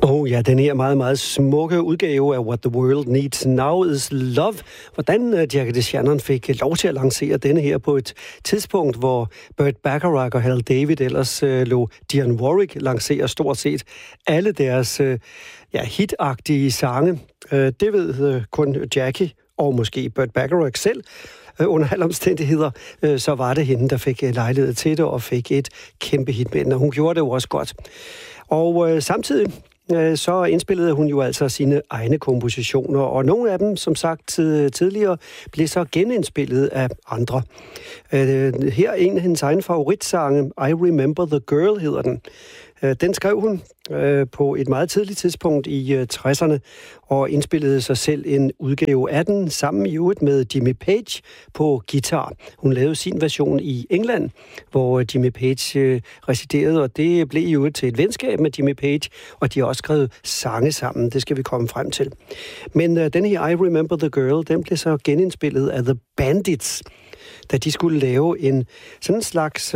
Ja, den her meget, meget smukke udgave af What the World Needs Now is Love. Hvordan Jagged Shannon fik lov til at lancere denne her på et tidspunkt, hvor Burt Bacharach og Hal David ellers lå Dionne Warwick lancere stort set alle deres hitagtige sange. Det ved kun Jackie og måske Burt Bacharach selv. Under alle omstændigheder, så var det hende, der fik lejlighed til det og fik et kæmpe hit med den, og hun gjorde det jo også godt. Og samtidig så indspillede hun jo altså sine egne kompositioner, og nogle af dem, som sagt tidligere, blev så genindspillet af andre. Her en af hendes egne favoritsange, I Remember the Girl, hedder den. Den skrev hun på et meget tidligt tidspunkt i 60'erne, og indspillede sig selv en udgave af den, sammen i øvrigt med Jimmy Page på guitar. Hun lavede sin version i England, hvor Jimmy Page residerede, og det blev jo til et venskab med Jimmy Page, og de har også skrevet sange sammen. Det skal vi komme frem til. Men den her I Remember the Girl, den blev så genindspillet af The Bandits, da de skulle lave en sådan slags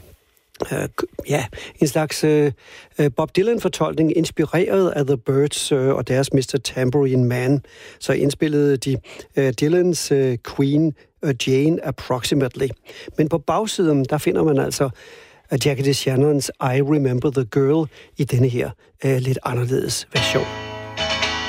Bob Dylan-fortolkning, inspireret af The Byrds og deres Mr. Tambourine Man. Så indspillede de Dylans Queen Jane Approximately. Men på bagsiden, der finder man altså Jagged Shannons I Remember the Girl i denne her lidt anderledes version.